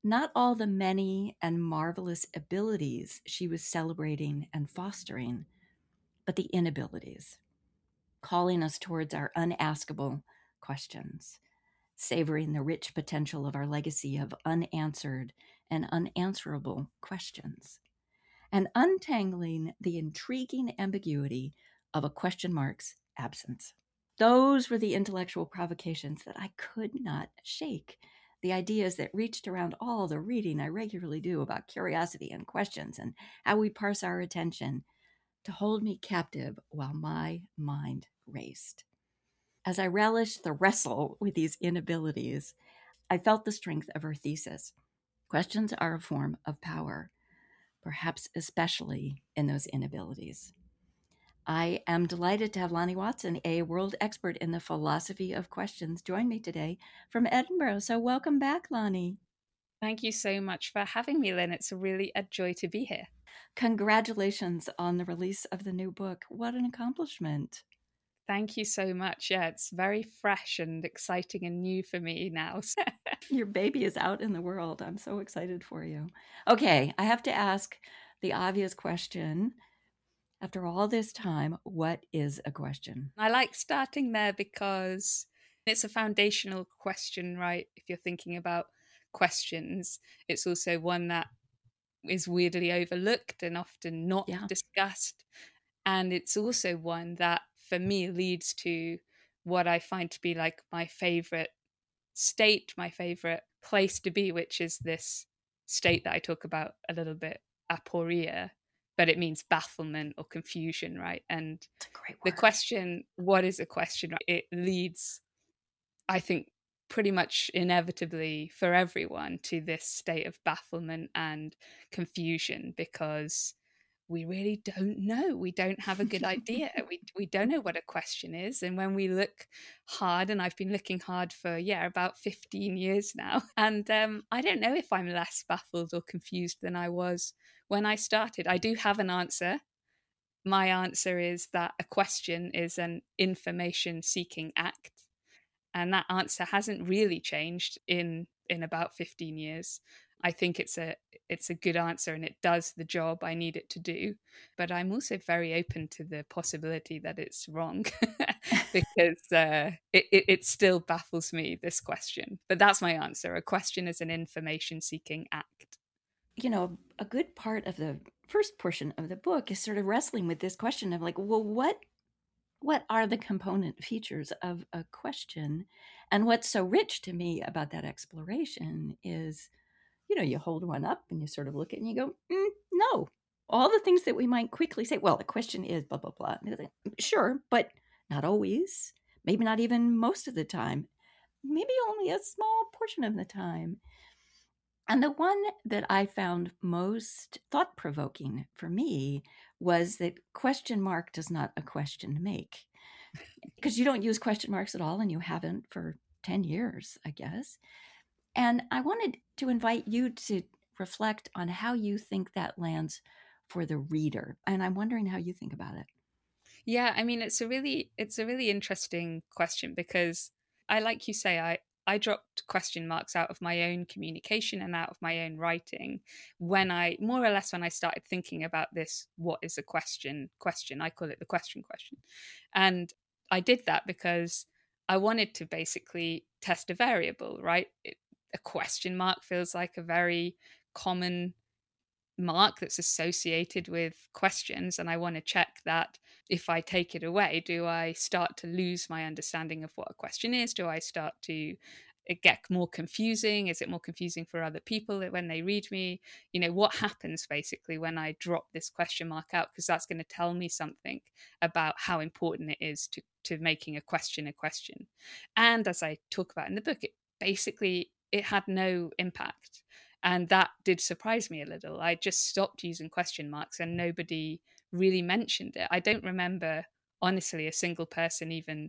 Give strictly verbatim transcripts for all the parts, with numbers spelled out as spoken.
not all the many and marvelous abilities she was celebrating and fostering, but the inabilities, calling us towards our unaskable questions, savoring the rich potential of our legacy of unanswered and unanswerable questions, and untangling the intriguing ambiguity of a question mark's absence. Those were the intellectual provocations that I could not shake. The ideas that reached around all the reading I regularly do about curiosity and questions and how we parse our attention to hold me captive while my mind raced. As I relished the wrestle with these inabilities, I felt the strength of her thesis. Questions are a form of power, perhaps especially in those inabilities. I am delighted to have Lonnie Watson, a world expert in the philosophy of questions, join me today from Edinburgh. So welcome back, Lonnie. Thank you so much for having me, Lynn. It's really a joy to be here. Congratulations on the release of the new book. What an accomplishment. Thank you so much. Yeah, it's very fresh and exciting and new for me now. Your baby is out in the world. I'm so excited for you. Okay, I have to ask the obvious question. After all this time, what is a question? I like starting there because it's a foundational question, right? If you're thinking about questions, it's also one that is weirdly overlooked and often not Yeah. discussed. And it's also one that, for me, leads to what I find to be like my favorite state, my favorite place to be, which is this state that I talk about a little bit, aporia, but it means bafflement or confusion, right? And It's a great the word. question, what is a question? It leads, I think, pretty much inevitably for everyone to this state of bafflement and confusion because we really don't know. We don't have a good idea. we we don't know what a question is. And when we look hard, and I've been looking hard for yeah about fifteen years now, and um, I don't know if I'm less baffled or confused than I was when I started. I do have an answer. My answer is that a question is an information seeking act, and that answer hasn't really changed in in about fifteen years. I think it's a it's a good answer and it does the job I need it to do, but I'm also very open to the possibility that it's wrong because uh, it, it it still baffles me, this question. But that's my answer. A question is an information seeking act. You know, a good part of the first portion of the book is sort of wrestling with this question of like, well, what what are the component features of a question? And what's so rich to me about that exploration is, you know, you hold one up and you sort of look at it and you go, mm, no. All the things that we might quickly say, well, the question is blah, blah, blah. Sure, but not always. Maybe not even most of the time. Maybe only a small portion of the time. And the one that I found most thought provoking for me was that question mark does not a question make. Because you don't use question marks at all, and you haven't for ten years, I guess. And I wanted to invite you to reflect on how you think that lands for the reader. And I'm wondering how you think about it. Yeah, I mean it's a really it's a really interesting question because I like you say I I dropped question marks out of my own communication and out of my own writing when I more or less when I started thinking about this what is a question question I call it the question question. And I did that because I wanted to basically test a variable, right? It, a question mark feels like a very common mark that's associated with questions, and I want to check that if I take it away, do I start to lose my understanding of what a question is? Do I start to it get more confusing? Is it more confusing for other people when they read me? You know, what happens basically when I drop this question mark out? Because that's going to tell me something about how important it is to to making a question a question. And as I talk about in the book, it basically it had no impact. And that did surprise me a little. I just stopped using question marks and nobody really mentioned it. I don't remember, honestly, a single person even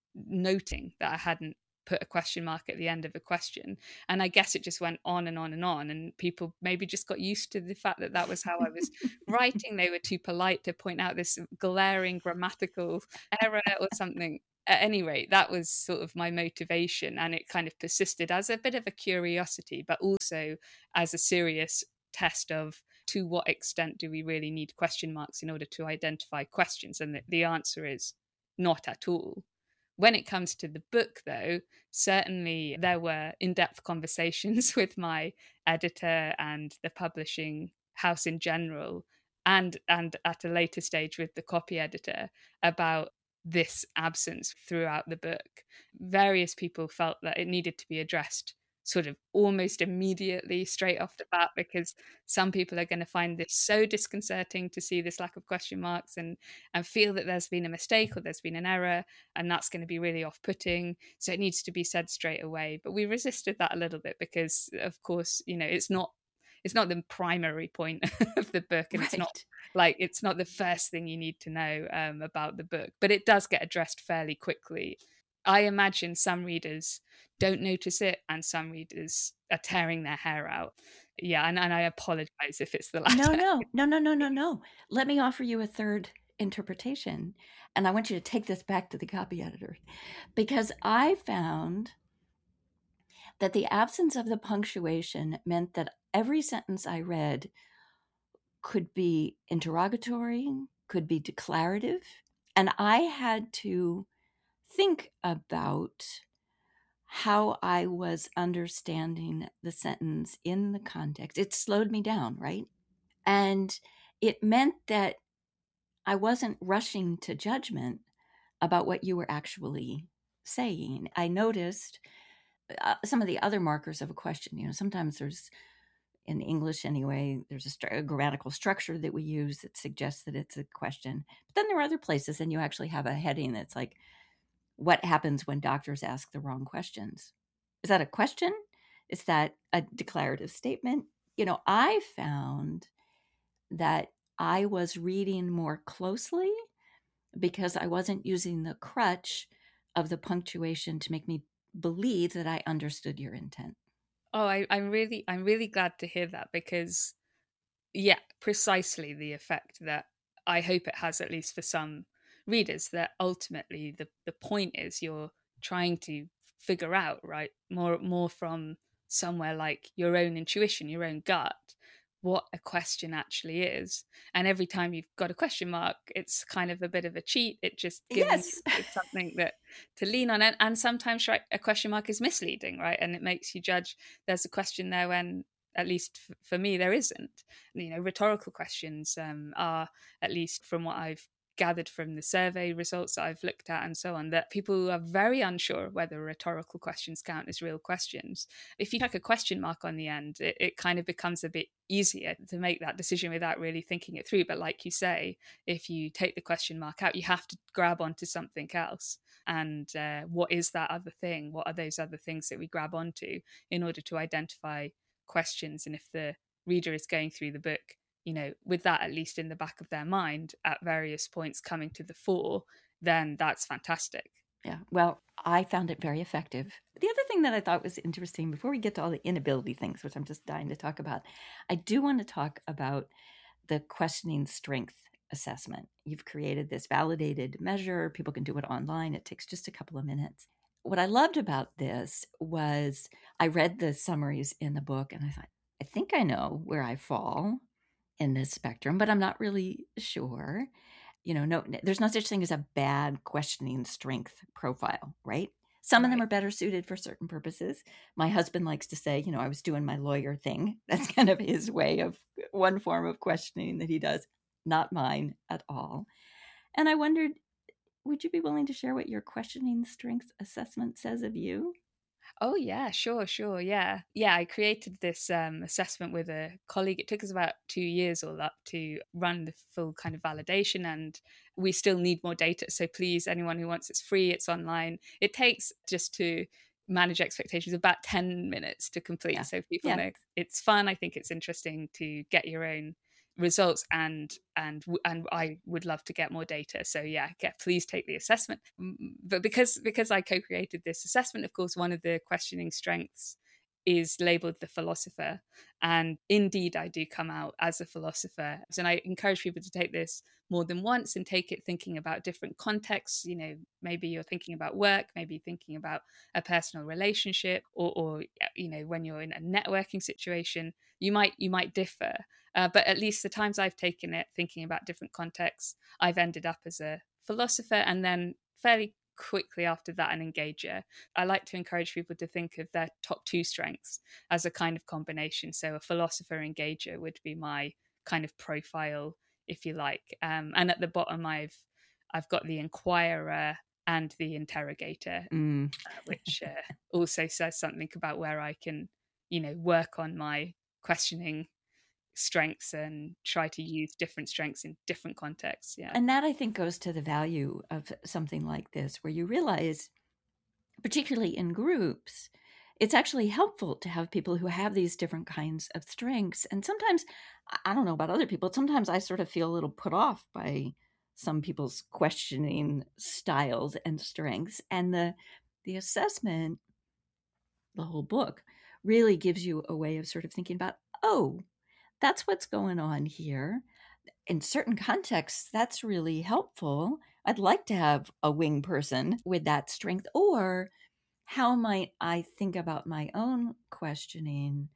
noting that I hadn't put a question mark at the end of a question. And I guess it just went on and on and on. And people maybe just got used to the fact that that was how I was writing. They were too polite to point out this glaring grammatical error or something. at any rate, that was sort of my motivation, and it kind of persisted as a bit of a curiosity, but also as a serious test of to what extent do we really need question marks in order to identify questions? And the, the answer is not at all. When it comes to the book, though, certainly there were in-depth conversations with my editor and the publishing house in general, and and at a later stage with the copy editor about this absence throughout the book. Various people felt that it needed to be addressed sort of almost immediately, straight off the bat, because some people are going to find this so disconcerting to see this lack of question marks and and feel that there's been a mistake or there's been an error, and that's going to be really off-putting. So it needs to be said straight away. But we resisted that a little bit because, of course, you know, it's not it's not the primary point of the book, and right. It's not like it's not the first thing you need to know um, about the book, but it does get addressed fairly quickly. I imagine some readers don't notice it, and some readers are tearing their hair out. Yeah, and, and I apologize if it's the latter. No, no, no, no, no, no, no. Let me offer you a third interpretation, and I want you to take this back to the copy editor, because I found that the absence of the punctuation meant that every sentence I read could be interrogatory, could be declarative, and I had to think about how I was understanding the sentence in the context. It slowed me down, right? And it meant that I wasn't rushing to judgment about what you were actually saying. I noticed uh, some of the other markers of a question. You know, sometimes there's, in English anyway, there's a, st- a grammatical structure that we use that suggests that it's a question. But then there are other places, and you actually have a heading that's like, what happens when doctors ask the wrong questions? Is that a question? Is that a declarative statement? You know, I found that I was reading more closely because I wasn't using the crutch of the punctuation to make me believe that I understood your intent. Oh, I, I'm really, I'm really glad to hear that, because, yeah, precisely the effect that I hope it has, at least for some readers, that ultimately the, the point is you're trying to figure out, right, more more from somewhere like your own intuition, your own gut, what a question actually is. And every time you've got a question mark, it's kind of a bit of a cheat. It just gives yes. you something that to lean on. And, and sometimes, right, a question mark is misleading, right? And it makes you judge there's a question there when, at least f- for me, there isn't. You know, rhetorical questions um, are, at least from what I've gathered from the survey results that I've looked at and so on, that people are very unsure whether rhetorical questions count as real questions. If you check a question mark on the end, it, it kind of becomes a bit easier to make that decision without really thinking it through. But like you say, if you take the question mark out, you have to grab onto something else. And uh, what is that other thing? What are those other things that we grab onto in order to identify questions? And if the reader is going through the book, you know, with that at least in the back of their mind at various points coming to the fore, then that's fantastic. Yeah, well, I found it very effective. The other thing that I thought was interesting, before we get to all the inability things, which I'm just dying to talk about, I do want to talk about the questioning strength assessment. You've created this validated measure. People can do it online. It takes just a couple of minutes. What I loved about this was I read the summaries in the book, and I thought, I think I know where I fall in this spectrum, but I'm not really sure. You know, no, there's no such thing as a bad questioning strength profile, right? Some right. of them are better suited for certain purposes. My husband likes to say, you know, I was doing my lawyer thing. That's kind of his way of one form of questioning that he does, not mine at all. And I wondered, would you be willing to share what your questioning strength assessment says of you? Oh, yeah, sure, sure. Yeah. Yeah, I created this um, assessment with a colleague. It took us about two years all up to run the full kind of validation, and we still need more data. So please, anyone who wants, it's free, it's online. It takes, just to manage expectations, about ten minutes to complete. Yeah. So people yeah. know it's fun. I think it's interesting to get your own results, and and and I would love to get more data. So yeah, get, please take the assessment. But because because I co-created this assessment, of course, one of the questioning strengths is labeled the philosopher. And indeed, I do come out as a philosopher. And I encourage people to take this more than once and take it thinking about different contexts. You know, maybe you're thinking about work, maybe thinking about a personal relationship, or, or you know, when you're in a networking situation, you might you might differ. Uh, but at least the times I've taken it, thinking about different contexts, I've ended up as a philosopher, and then fairly quickly after that an engager. I like to encourage people to think of their top two strengths as a kind of combination. So a philosopher engager would be my kind of profile, if you like. Um, and at the bottom, I've I've got the inquirer and the interrogator, Mm. uh, which uh, also says something about where I can, you know, work on my questioning strengths and try to use different strengths in different contexts. Yeah. And that, I think, goes to the value of something like this, where you realize, particularly in groups, it's actually helpful to have people who have these different kinds of strengths. And sometimes, I don't know about other people, sometimes I sort of feel a little put off by some people's questioning styles and strengths. And the the assessment, the whole book, really gives you a way of sort of thinking about, oh, that's what's going on here. In certain contexts, that's really helpful. I'd like to have a wing person with that strength. Or how might I think about my own questioning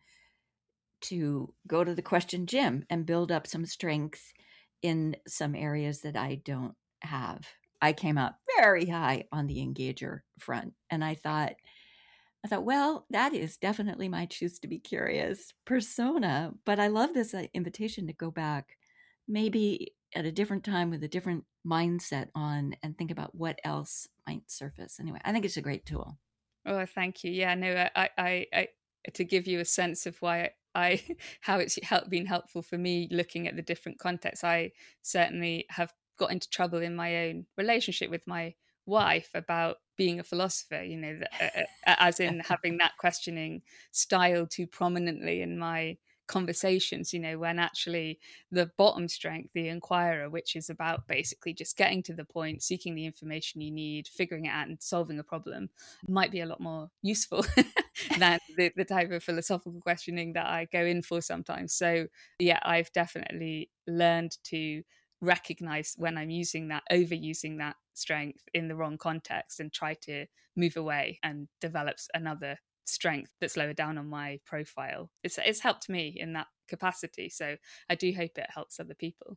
to go to the question gym and build up some strength in some areas that I don't have? I came out very high on the engager front, and I thought, I thought, well, that is definitely my choose to be curious persona. But I love this uh, invitation to go back, maybe at a different time with a different mindset on, and think about what else might surface. Anyway, I think it's a great tool. Oh, thank you. Yeah, no, I, I, I to give you a sense of why I, how it's helped, been helpful for me looking at the different contexts. I certainly have got into trouble in my own relationship with my wife about being a philosopher, you know, uh, as in having that questioning style too prominently in my conversations, you know, when actually the bottom strength, the inquirer, which is about basically just getting to the point, seeking the information you need, figuring it out and solving a problem, might be a lot more useful than the, the type of philosophical questioning that I go in for sometimes. So yeah, I've definitely learned to recognize when I'm using that, overusing that strength in the wrong context, and try to move away and develop another strength that's lower down on my profile. It's it's helped me in that capacity. So I do hope it helps other people.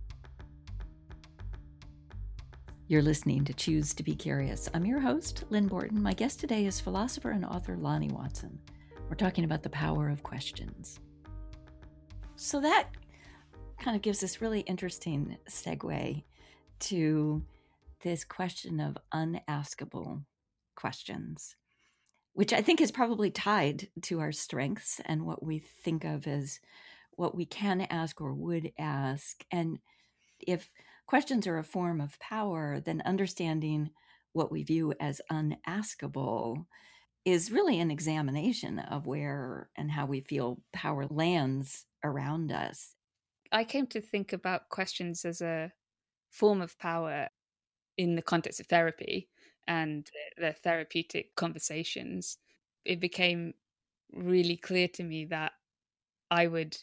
You're listening to Choose to Be Curious. I'm your host, Lynn Borton. My guest today is philosopher and author Lonnie Watson. We're talking about the power of questions. So that kind of gives this really interesting segue to this question of unaskable questions, which I think is probably tied to our strengths and what we think of as what we can ask or would ask. And if questions are a form of power, then understanding what we view as unaskable is really an examination of where and how we feel power lands around us. I came to think about questions as a form of power in the context of therapy and the therapeutic conversations. It became really clear to me that I would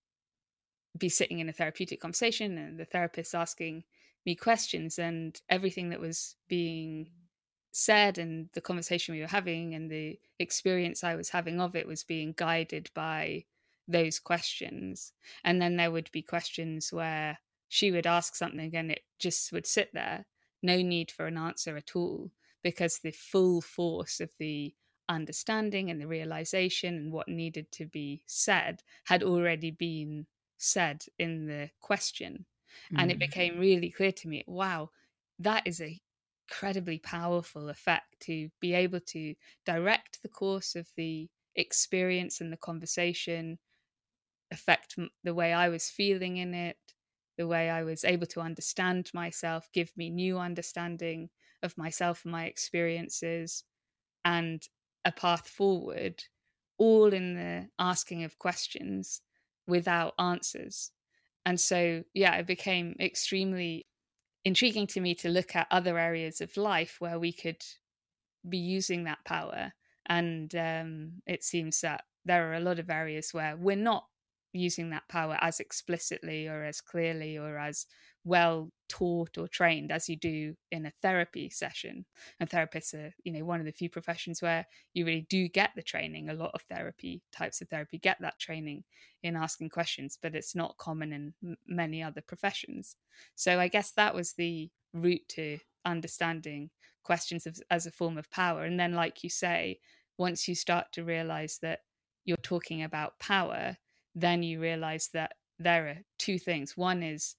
be sitting in a therapeutic conversation and the therapist asking me questions, and everything that was being said and the conversation we were having and the experience I was having of it was being guided by those questions. And then there would be questions where she would ask something and it just would sit there, no need for an answer at all, because the full force of the understanding and the realization and what needed to be said had already been said in the question. Mm. And it became really clear to me, wow, that is a incredibly powerful effect, to be able to direct the course of the experience and the conversation, affect the way I was feeling in it, the way I was able to understand myself, give me new understanding of myself and my experiences, and a path forward, all in the asking of questions without answers. And so, yeah, it became extremely intriguing to me to look at other areas of life where we could be using that power And um, it seems that there are a lot of areas where we're not using that power as explicitly or as clearly or as well taught or trained as you do in a therapy session. And therapists are, you know, one of the few professions where you really do get the training. A lot of therapy types of therapy get that training in asking questions, but it's not common in m- many other professions. So I guess that was the route to understanding questions of, as a form of power. And then, like you say, once you start to realize that you're talking about power, then you realize that there are two things. One is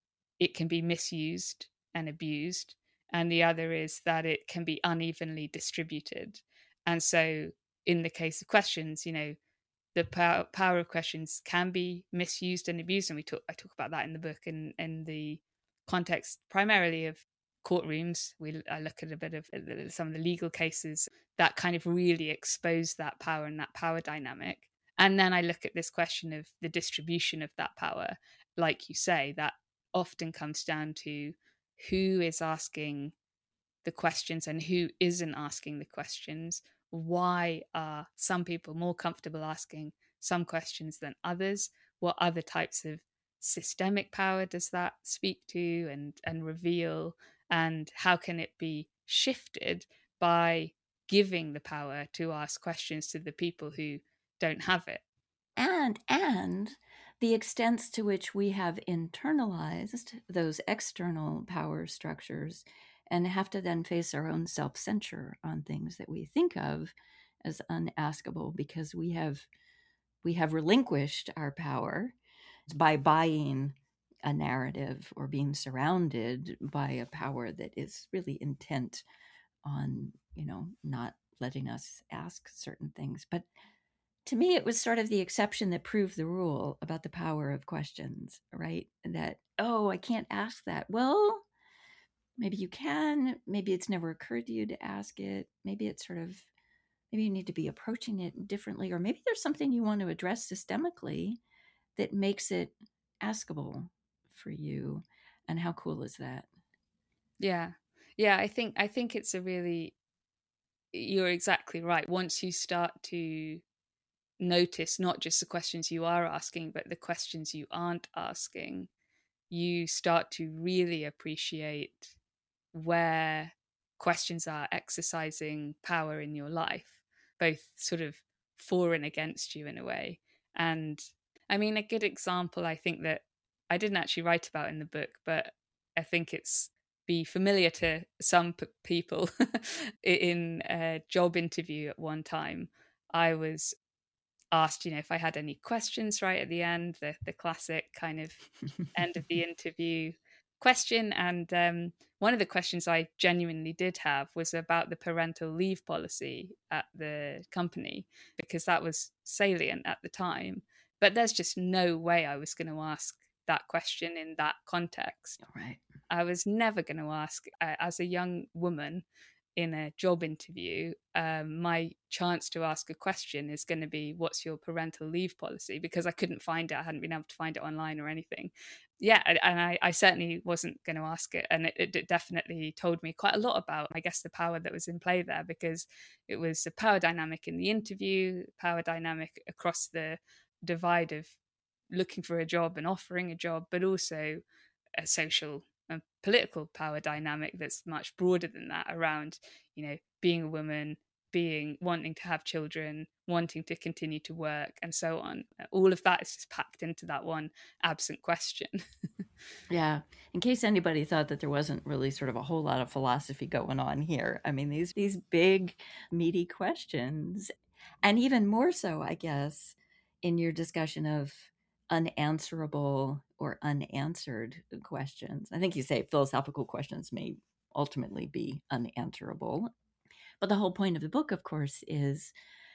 it can be misused and abused, and the other is that it can be unevenly distributed. And so, in the case of questions, you know, the power, power of questions can be misused and abused, and we talk. I talk about that in the book, in in the context primarily of courtrooms. We I look at a bit of some of the legal cases that kind of really expose that power and that power dynamic. And then I look at this question of the distribution of that power. Like you say, that often comes down to who is asking the questions and who isn't asking the questions. Why are some people more comfortable asking some questions than others? What other types of systemic power does that speak to and, and reveal? And how can it be shifted by giving the power to ask questions to the people who don't have it? And and the extents to which we have internalized those external power structures and have to then face our own self-censure on things that we think of as unaskable because we have we have relinquished our power by buying a narrative or being surrounded by a power that is really intent on, you know, not letting us ask certain things. But to me, it was sort of the exception that proved the rule about the power of questions, right? That, oh, I can't ask that. Well, maybe you can. Maybe it's never occurred to you to ask it. Maybe it's sort of, maybe you need to be approaching it differently, or maybe there's something you want to address systemically that makes it askable for you. And how cool is that? Yeah. Yeah, I think I think it's a really you're exactly right. Once you start to notice not just the questions you are asking, but the questions you aren't asking, you start to really appreciate where questions are exercising power in your life, both sort of for and against you in a way. And I mean, a good example I think that I didn't actually write about in the book, but I think it's be familiar to some p- people. In a job interview at one time, I was asked, you know, if I had any questions right at the end, the the classic kind of end of the interview question. And um, one of the questions I genuinely did have was about the parental leave policy at the company, because that was salient at the time. But there's just no way I was going to ask that question in that context. Right. I was never going to ask, uh, as a young woman in a job interview, um, my chance to ask a question is going to be, what's your parental leave policy? Because I couldn't find it. I hadn't been able to find it online or anything. Yeah, and I, I certainly wasn't going to ask it. And it, it definitely told me quite a lot about, I guess, the power that was in play there, because it was a power dynamic in the interview, power dynamic across the divide of looking for a job and offering a job, but also a social and political power dynamic that's much broader than that, around, you know, being a woman, being wanting to have children, wanting to continue to work, and so on. All of that is just packed into that one absent question. Yeah. In case anybody thought that there wasn't really sort of a whole lot of philosophy going on here. I mean, these these big, meaty questions. And even more so, I guess, in your discussion of unanswerable or unanswered questions. I think you say philosophical questions may ultimately be unanswerable. But the whole point of the book, of course, is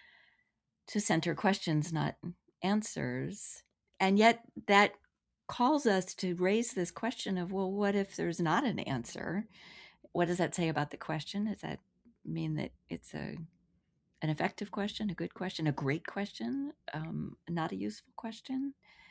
to center questions, not answers. And yet that calls us to raise this question of, well, what if there's not an answer? What does that say about the question? Does that mean that it's a an effective question, a good question, a great question, um, not a useful question?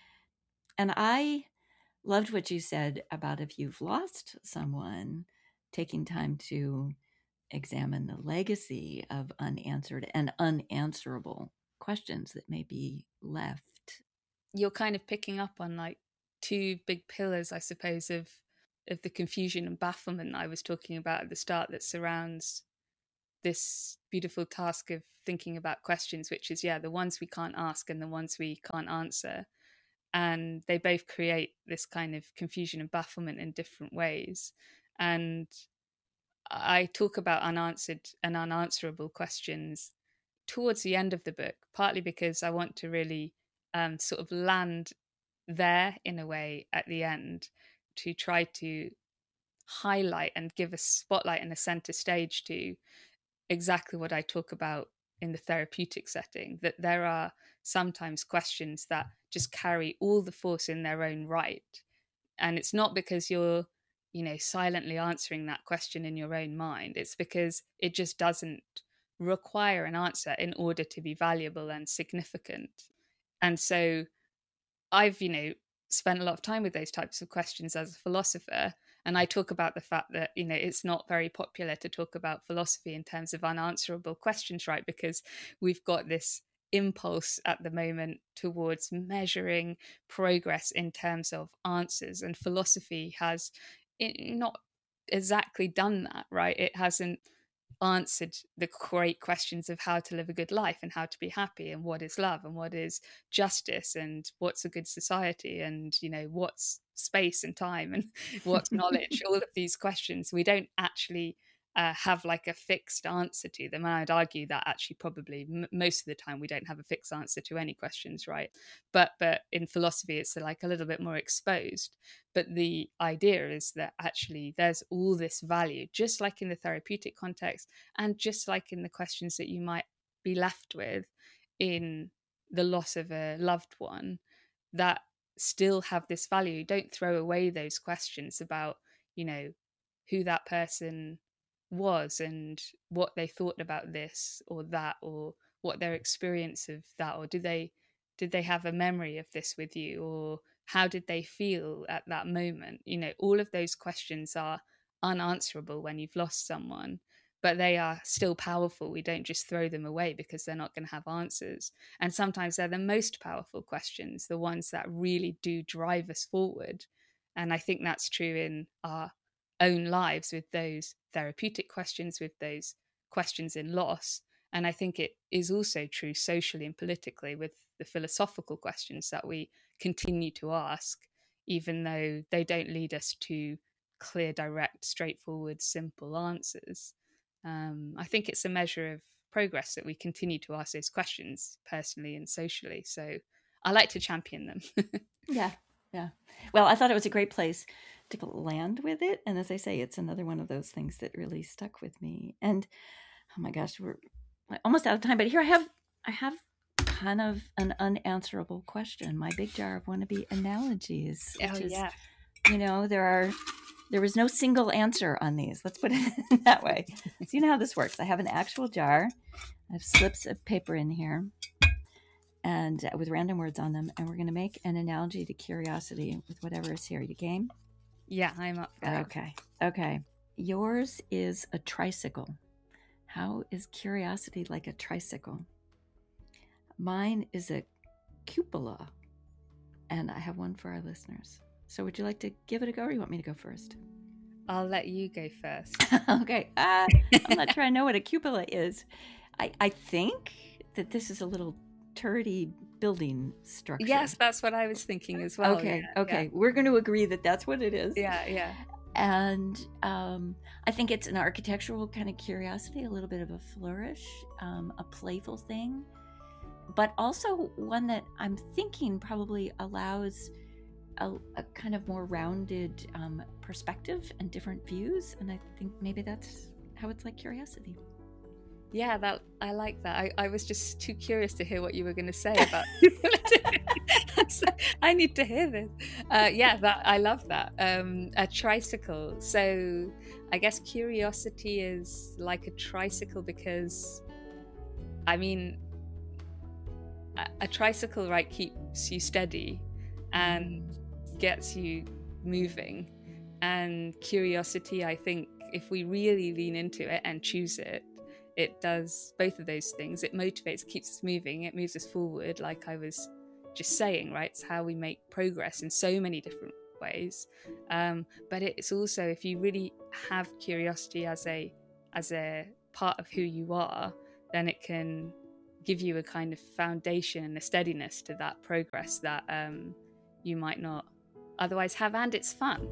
And I loved what you said about if you've lost someone, taking time to examine the legacy of unanswered and unanswerable questions that may be left. You're kind of picking up on like two big pillars, I suppose, of of the confusion and bafflement I was talking about at the start that surrounds this beautiful task of thinking about questions, which is, yeah, the ones we can't ask and the ones we can't answer. And they both create this kind of confusion and bafflement in different ways. And I talk about unanswered and unanswerable questions towards the end of the book, partly because I want to really um, sort of land there in a way at the end to try to highlight and give a spotlight and a center stage to exactly what I talk about in the therapeutic setting, that there are sometimes questions that just carry all the force in their own right. And it's not because you're, you know, silently answering that question in your own mind. It's because it just doesn't require an answer in order to be valuable and significant. And so I've, you know, spent a lot of time with those types of questions as a philosopher. And I talk about the fact that, you know, it's not very popular to talk about philosophy in terms of unanswerable questions, right? Because we've got this impulse at the moment towards measuring progress in terms of answers. And philosophy has not exactly done that, right? It hasn't answered the great questions of how to live a good life and how to be happy and what is love and what is justice and what's a good society and, you know, what's space and time and what's knowledge. All of these questions we don't actually uh, have like a fixed answer to them. And I'd argue that actually probably m- most of the time we don't have a fixed answer to any questions, right? But but in philosophy it's like a little bit more exposed. But the idea is that actually there's all this value, just like in the therapeutic context and just like in the questions that you might be left with in the loss of a loved one, that still have this value. Don't throw away those questions about, you know, who that person was and what they thought about this or that, or what their experience of that, or did they did they have a memory of this with you, or how did they feel at that moment? You know, all of those questions are unanswerable when you've lost someone, but they are still powerful. We don't just throw them away because they're not going to have answers. And sometimes they're the most powerful questions, the ones that really do drive us forward. And I think that's true in our own lives with those therapeutic questions, with those questions in loss. And I think it is also true socially and politically with the philosophical questions that we continue to ask, even though they don't lead us to clear, direct, straightforward, simple answers. Um, I think it's a measure of progress that we continue to ask those questions personally and socially. So I like to champion them. Yeah, yeah. Well, I thought it was a great place to land with it. And as I say, it's another one of those things that really stuck with me. And oh my gosh, we're almost out of time. But here I have, I have kind of an unanswerable question. My big jar of wannabe analogies, which oh, is, yeah. you know, there are, there was no single answer on these. Let's put it that way. So you know how this works. I have an actual jar. I have slips of paper in here and with random words on them. And we're going to make an analogy to curiosity with whatever is here. You game? Yeah, I'm up for it. Okay. Okay. Yours is a tricycle. How is curiosity like a tricycle? Mine is a cupola. And I have one for our listeners. So would you like to give it a go, or you want me to go first? I'll let you go first. Okay. Uh, I'm not sure I know what a cupola is. I, I think that this is a little turrety building structure. Yes, that's what I was thinking as well. Okay. Yeah, okay. Yeah. We're going to agree that that's what it is. Yeah, yeah. And um, I think it's an architectural kind of curiosity, a little bit of a flourish, um, a playful thing, but also one that I'm thinking probably allows a, a kind of more rounded um, perspective and different views. And I think maybe that's how it's like curiosity. Yeah, that I like that. I, I was just too curious to hear what you were going to say about. So I need to hear this. Uh, yeah, that I love that. Um, a tricycle. So I guess curiosity is like a tricycle because, I mean, a, a tricycle, right, keeps you steady and gets you moving. And curiosity, I think, if we really lean into it and choose it, it does both of those things. It motivates, it keeps us moving, it moves us forward, like I was just saying, right? It's how we make progress in so many different ways. Um, but it's also, if you really have curiosity as a as a part of who you are, then it can give you a kind of foundation and a steadiness to that progress that um, you might not otherwise have, and it's fun.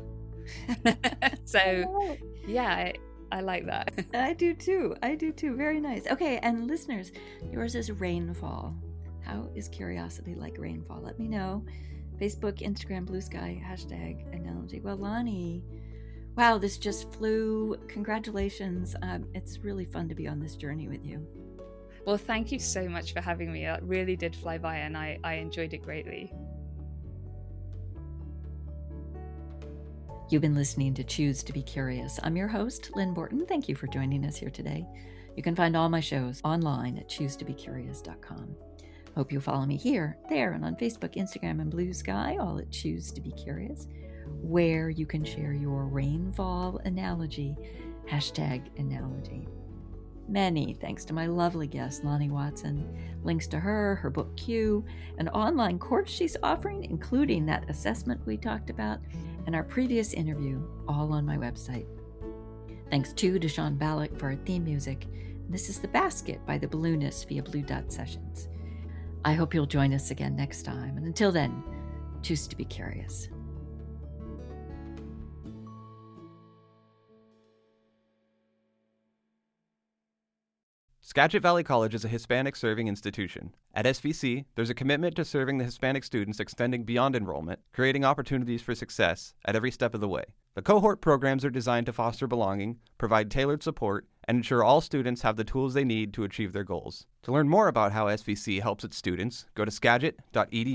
So yeah, I, I like that. I do too. I do too. Very nice. Okay, and listeners, yours is rainfall. How is curiosity like rainfall? Let me know. Facebook, Instagram, Blue Sky, hashtag analogy. Well, Lonnie, wow, this just flew. Congratulations. Um, it's really fun to be on this journey with you. Well, thank you so much for having me. That really did fly by, and I, I enjoyed it greatly. You've been listening to Choose to Be Curious. I'm your host, Lynn Borton. Thank you for joining us here today. You can find all my shows online at choose to be curious dot com. Hope you'll follow me here, there, and on Facebook, Instagram, and Blue Sky, all at Choose to Be Curious, where you can share your rainfall analogy, hashtag analogy. Many thanks to my lovely guest, Lonnie Watson. Links to her, her book Q, an online course she's offering, including that assessment we talked about, and our previous interview, all on my website. Thanks too to Sean Ballack for our theme music. This is The Basket by the Balloonists via Blue Dot Sessions. I hope you'll join us again next time. And until then, choose to be curious. Skagit Valley College is a Hispanic-serving institution. At S V C, there's a commitment to serving the Hispanic students extending beyond enrollment, creating opportunities for success at every step of the way. The cohort programs are designed to foster belonging, provide tailored support, and ensure all students have the tools they need to achieve their goals. To learn more about how S V C helps its students, go to skagit dot e d u.